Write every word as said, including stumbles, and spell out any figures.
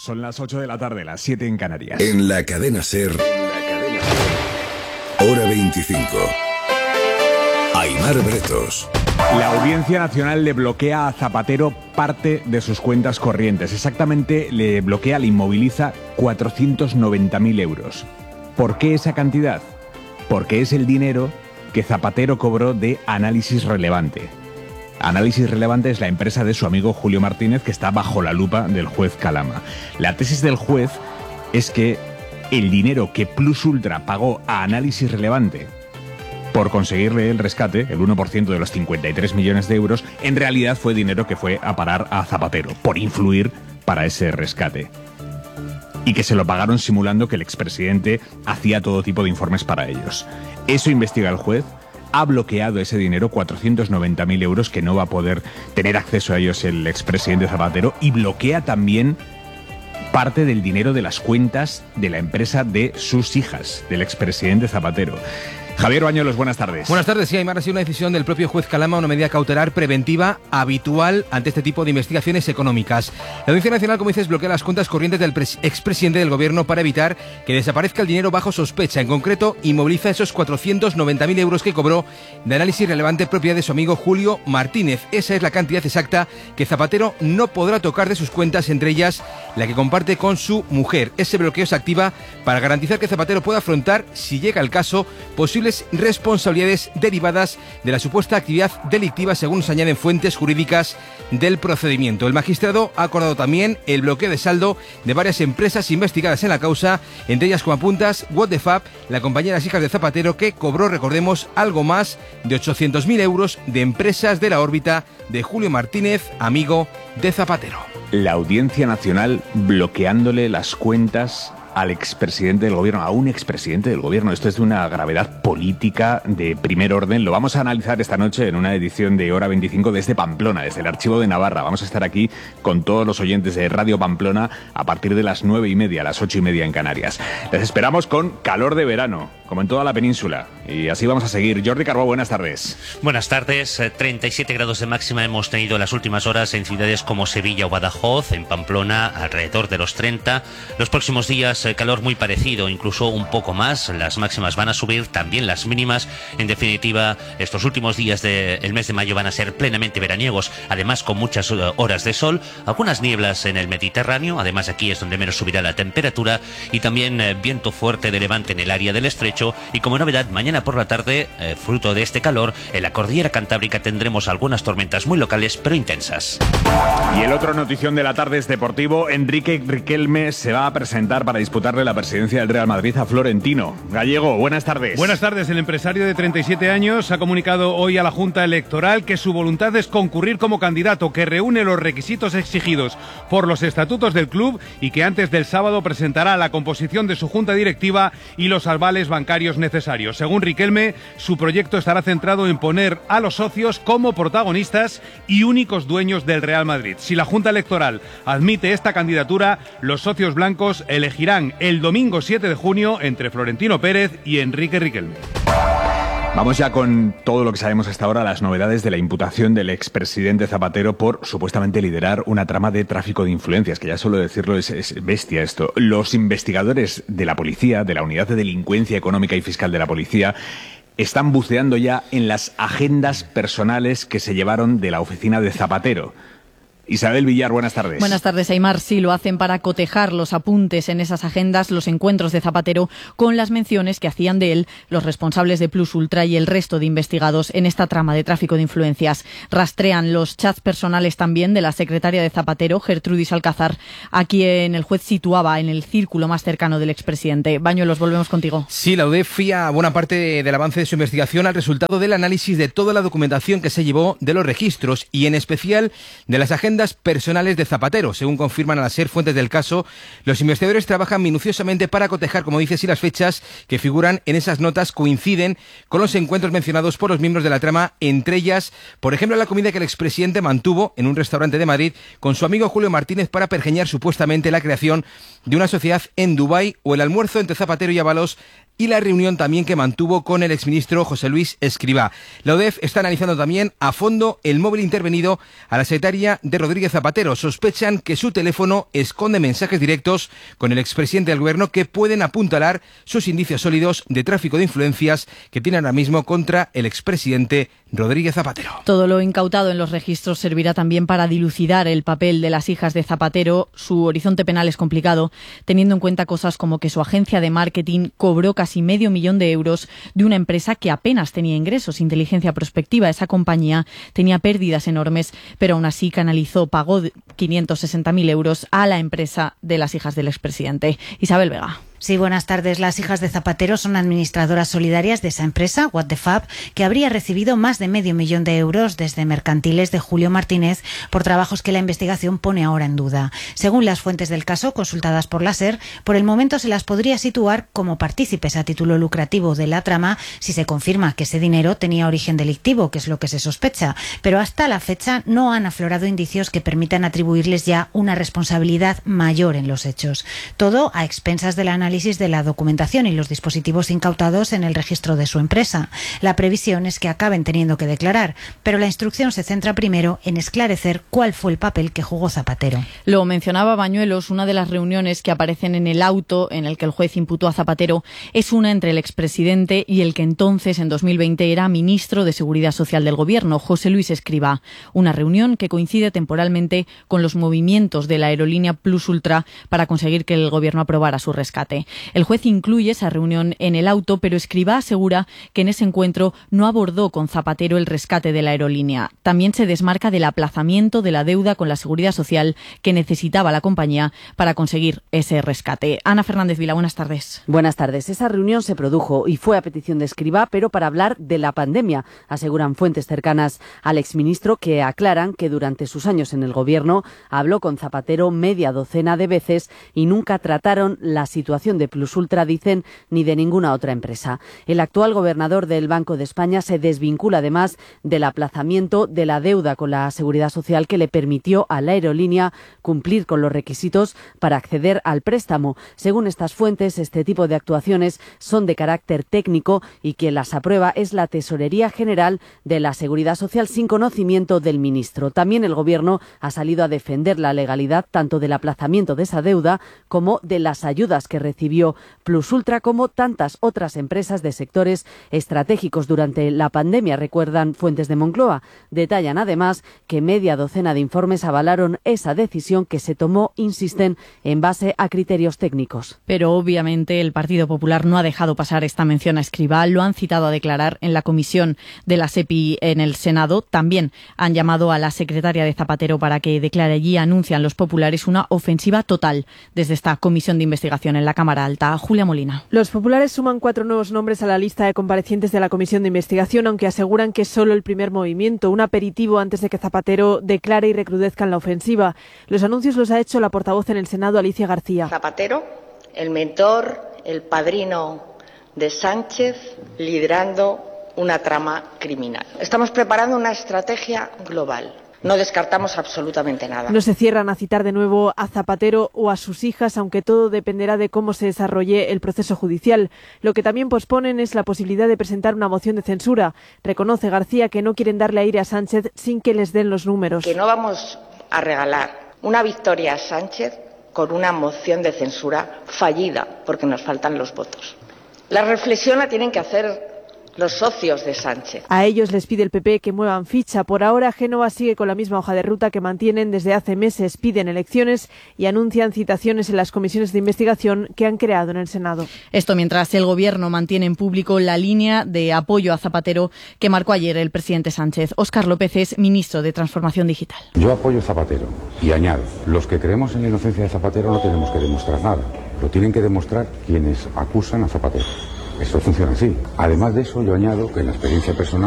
Son las ocho de la tarde, las siete en Canarias. En la cadena SER, hora veinticinco. Aimar Bretos. La Audiencia Nacional le bloquea a Zapatero parte de sus cuentas corrientes. Exactamente, le bloquea, le inmoviliza cuatrocientos noventa mil euros. ¿Por qué esa cantidad? Porque es el dinero que Zapatero cobró de Análisis Relevante. Análisis Relevante es la empresa de su amigo Julio Martínez, que está bajo la lupa del juez Calama. La tesis del juez es que el dinero que Plus Ultra pagó a Análisis Relevante por conseguirle el rescate, el uno por ciento de los cincuenta y tres millones de euros, en realidad fue dinero que fue a parar a Zapatero, por influir para ese rescate. Y que se lo pagaron simulando que el expresidente hacía todo tipo de informes para ellos. Eso investiga el juez. Ha bloqueado ese dinero, cuatrocientos noventa mil euros, que no va a poder tener acceso a ellos el expresidente Zapatero, y bloquea también parte del dinero de las cuentas de la empresa de sus hijas, del expresidente Zapatero. Javier Bañuelos, buenas tardes. Buenas tardes. Sí, Aymar, ha sido una decisión del propio juez Calama, una medida cautelar preventiva habitual ante este tipo de investigaciones económicas. La Audiencia Nacional, como dices, bloquea las cuentas corrientes del expresidente del gobierno para evitar que desaparezca el dinero bajo sospecha. En concreto, inmoviliza esos cuatrocientos noventa mil euros que cobró de Análisis Relevante, propiedad de su amigo Julio Martínez. Esa es la cantidad exacta que Zapatero no podrá tocar de sus cuentas, entre ellas la que comparte con su mujer. Ese bloqueo se activa para garantizar que Zapatero pueda afrontar, si llega el caso, posibles responsabilidades derivadas de la supuesta actividad delictiva, según se añaden fuentes jurídicas del procedimiento. El magistrado ha acordado también el bloqueo de saldo de varias empresas investigadas en la causa, entre ellas, como apuntas, What the Fab, la compañía de las hijas de Zapatero, que cobró, recordemos, algo más de ochocientos mil euros de empresas de la órbita de Julio Martínez, amigo de Zapatero. La Audiencia Nacional bloqueándole las cuentas al expresidente del gobierno, a un expresidente del gobierno. Esto es de una gravedad política de primer orden. Lo vamos a analizar esta noche en una edición de Hora veinticinco desde Pamplona, desde el Archivo de Navarra. Vamos a estar aquí con todos los oyentes de Radio Pamplona a partir de las nueve y media, las ocho y media en Canarias. Les esperamos con calor de verano, como en toda la península. Y así vamos a seguir. Jordi Carbó, buenas tardes. Buenas tardes. treinta y siete grados de máxima hemos tenido las últimas horas en ciudades como Sevilla o Badajoz. En Pamplona, alrededor de los treinta. Los próximos días, calor muy parecido, incluso un poco más. Las máximas van a subir, también las mínimas. En definitiva, estos últimos días del mes de mayo van a ser plenamente veraniegos, además con muchas horas de sol, algunas nieblas en el Mediterráneo, además aquí es donde menos subirá la temperatura, y también eh, viento fuerte de levante en el área del estrecho. Y como novedad, mañana por la tarde, eh, fruto de este calor, en la cordillera cantábrica tendremos algunas tormentas muy locales pero intensas. Y el otro notición de la tarde es deportivo. Enrique Riquelme se va a presentar para disputarle la presidencia del Real Madrid a Florentino. Gallego, buenas tardes. Buenas tardes. El empresario de treinta y siete años ha comunicado hoy a la Junta Electoral que su voluntad es concurrir como candidato, que reúne los requisitos exigidos por los estatutos del club y que antes del sábado presentará la composición de su junta directiva y los avales bancarios necesarios. Según Riquelme, su proyecto estará centrado en poner a los socios como protagonistas y únicos dueños del Real Madrid. Si la Junta Electoral admite esta candidatura, los socios blancos elegirán el domingo siete de junio entre Florentino Pérez y Enrique Riquelme. Vamos ya con todo lo que sabemos hasta ahora, las novedades de la imputación del expresidente Zapatero por supuestamente liderar una trama de tráfico de influencias, que ya solo decirlo es, es bestia esto. Los investigadores de la policía, de la Unidad de Delincuencia Económica y Fiscal de la Policía, están buceando ya en las agendas personales que se llevaron de la oficina de Zapatero. Isabel Villar, buenas tardes. Buenas tardes, Aimar. Sí, lo hacen para cotejar los apuntes en esas agendas, los encuentros de Zapatero con las menciones que hacían de él los responsables de Plus Ultra y el resto de investigados en esta trama de tráfico de influencias. Rastrean los chats personales también de la secretaria de Zapatero, Gertrudis Alcázar, a quien el juez situaba en el círculo más cercano del expresidente. Bañuelos, volvemos contigo. Sí, la U D E fía buena parte del avance de su investigación al resultado del análisis de toda la documentación que se llevó de los registros y en especial de las agendas personales de Zapatero. Según confirman a la SER fuentes del caso, los investigadores trabajan minuciosamente para cotejar, como dices, si las fechas que figuran en esas notas coinciden con los encuentros mencionados por los miembros de la trama, entre ellas, por ejemplo, la comida que el expresidente mantuvo en un restaurante de Madrid con su amigo Julio Martínez para pergeñar supuestamente la creación de una sociedad en Dubái, o el almuerzo entre Zapatero y Ábalos y la reunión también que mantuvo con el exministro José Luis Escrivá. La U D E F está analizando también a fondo el móvil intervenido a la secretaria de Rodríguez Zapatero. Sospechan que su teléfono esconde mensajes directos con el expresidente del gobierno que pueden apuntalar sus indicios sólidos de tráfico de influencias que tiene ahora mismo contra el expresidente Rodríguez Zapatero. Todo lo incautado en los registros servirá también para dilucidar el papel de las hijas de Zapatero. Su horizonte penal es complicado, teniendo en cuenta cosas como que su agencia de marketing cobró casi medio millón de euros de una empresa que apenas tenía ingresos. Inteligencia Prospectiva, esa compañía, tenía pérdidas enormes, pero aún así canalizó, pagó quinientos sesenta mil euros a la empresa de las hijas del expresidente. Isabel Vega. Sí, buenas tardes. Las hijas de Zapatero son administradoras solidarias de esa empresa, What the Fab, que habría recibido más de medio millón de euros desde mercantiles de Julio Martínez por trabajos que la investigación pone ahora en duda. Según las fuentes del caso, consultadas por la SER, por el momento se las podría situar como partícipes a título lucrativo de la trama si se confirma que ese dinero tenía origen delictivo, que es lo que se sospecha. Pero hasta la fecha no han aflorado indicios que permitan atribuirles ya una responsabilidad mayor en los hechos. Todo a expensas del análisis de la documentación y los dispositivos incautados en el registro de su empresa. La previsión es que acaben teniendo que declarar, pero la instrucción se centra primero en esclarecer cuál fue el papel que jugó Zapatero. Lo mencionaba Bañuelos, una de las reuniones que aparecen en el auto en el que el juez imputó a Zapatero es una entre el expresidente y el que entonces, en dos mil veinte, era ministro de Seguridad Social del Gobierno, José Luis Escrivá. Una reunión que coincide temporalmente con los movimientos de la aerolínea Plus Ultra para conseguir que el Gobierno aprobara su rescate. El juez incluye esa reunión en el auto, pero Escrivá asegura que en ese encuentro no abordó con Zapatero el rescate de la aerolínea. También se desmarca del aplazamiento de la deuda con la Seguridad Social que necesitaba la compañía para conseguir ese rescate. Ana Fernández Vila, buenas tardes. Buenas tardes. Esa reunión se produjo y fue a petición de Escrivá, pero para hablar de la pandemia, aseguran fuentes cercanas al exministro, que aclaran que durante sus años en el Gobierno habló con Zapatero media docena de veces y nunca trataron la situación de Plus Ultra, dicen, ni de ninguna otra empresa. El actual gobernador del Banco de España se desvincula además del aplazamiento de la deuda con la Seguridad Social que le permitió a la aerolínea cumplir con los requisitos para acceder al préstamo. Según estas fuentes, este tipo de actuaciones son de carácter técnico y quien las aprueba es la Tesorería General de la Seguridad Social sin conocimiento del ministro. También el Gobierno ha salido a defender la legalidad tanto del aplazamiento de esa deuda como de las ayudas que recibió Plus Ultra, como tantas otras empresas de sectores estratégicos durante la pandemia, recuerdan fuentes de Moncloa. Detallan además que media docena de informes avalaron esa decisión que se tomó, insisten, en base a criterios técnicos. Pero obviamente el Partido Popular no ha dejado pasar esta mención a Escrivá. Lo han citado a declarar en la comisión de la SEPI en el Senado. También han llamado a la secretaria de Zapatero para que declare allí. Anuncian los populares una ofensiva total desde esta comisión de investigación en la Cámara Alta. Julia Molina. Los populares suman cuatro nuevos nombres a la lista de comparecientes de la comisión de investigación, aunque aseguran que es solo el primer movimiento, un aperitivo antes de que Zapatero declare y recrudezca en la ofensiva. Los anuncios los ha hecho la portavoz en el Senado, Alicia García. Zapatero, el mentor, el padrino de Sánchez, liderando una trama criminal. Estamos preparando una estrategia global. No descartamos absolutamente nada. No se cierran a citar de nuevo a Zapatero o a sus hijas, aunque todo dependerá de cómo se desarrolle el proceso judicial. Lo que también posponen es la posibilidad de presentar una moción de censura. Reconoce García que no quieren darle aire a Sánchez sin que les den los números. Que no vamos a regalar una victoria a Sánchez con una moción de censura fallida, porque nos faltan los votos. La reflexión la tienen que hacer los socios de Sánchez. A ellos les pide el P P que muevan ficha. Por ahora, Génova sigue con la misma hoja de ruta que mantienen desde hace meses. Piden elecciones y anuncian citaciones en las comisiones de investigación que han creado en el Senado. Esto mientras el Gobierno mantiene en público la línea de apoyo a Zapatero que marcó ayer el presidente Sánchez. Óscar López es ministro de Transformación Digital. Yo apoyo a Zapatero y añado, los que creemos en la inocencia de Zapatero no tenemos que demostrar nada. Lo tienen que demostrar quienes acusan a Zapatero. Esto funciona así. Además de eso, yo añado que en la experiencia personal